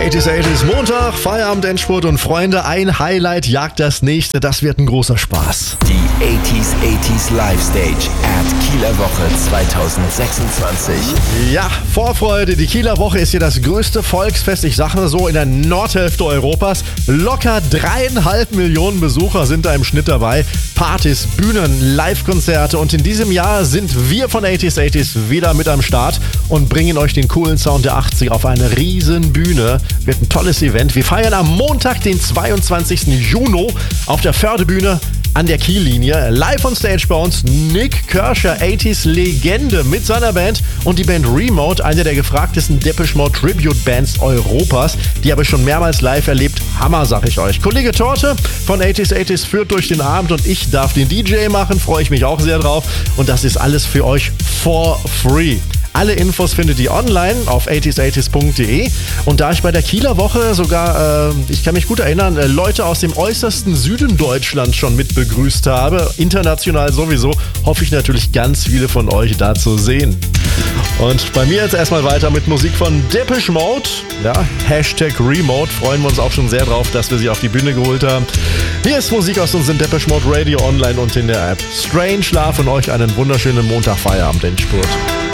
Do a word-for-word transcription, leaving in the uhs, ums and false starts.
achtziger, achtziger Montag, Feierabend, Endspurt und Freunde, ein Highlight jagt das nächste, das wird ein großer Spaß. Die achtziger, achtziger Live Stage at Kieler Woche zwanzig sechsundzwanzig. Ja, Vorfreude, die Kieler Woche ist hier das größte Volksfest, ich sage so, in der Nordhälfte Europas. Locker dreieinhalb Millionen Besucher sind da im Schnitt dabei. Partys, Bühnen, Live-Konzerte und in diesem Jahr sind wir von achtziger, achtziger wieder mit am Start und bringen euch den coolen Sound der achtziger auf eine riesen Bühne. Wird ein tolles Event. Wir feiern am Montag, den zweiundzwanzigsten Juni auf der Fördebühne an der Kiellinie. Live on Stage bei uns Nick Kershaw, achtziger Legende mit seiner Band und die Band Remote, eine der gefragtesten Depeche Mode Tribute Bands Europas. Die habe ich schon mehrmals live erlebt. Hammer, sag ich euch. Kollege Torte von achtziger, achtziger führt durch den Abend und ich darf den D J machen. Freue ich mich auch sehr drauf. Und das ist alles für euch for free. Alle Infos findet ihr online auf achtziger achtziger punkt de und da ich bei der Kieler Woche sogar, äh, ich kann mich gut erinnern, äh, Leute aus dem äußersten Süden Deutschlands schon mit begrüßt habe, international sowieso, hoffe ich natürlich ganz viele von euch da zu sehen. Und bei mir jetzt erstmal weiter mit Musik von Depeche Mode, ja, Hashtag Remote, freuen wir uns auch schon sehr drauf, dass wir sie auf die Bühne geholt haben. Hier ist Musik aus unserem Depeche Mode Radio online und in der App. Strange Love und euch einen wunderschönen Montag Feierabend, Endspurt.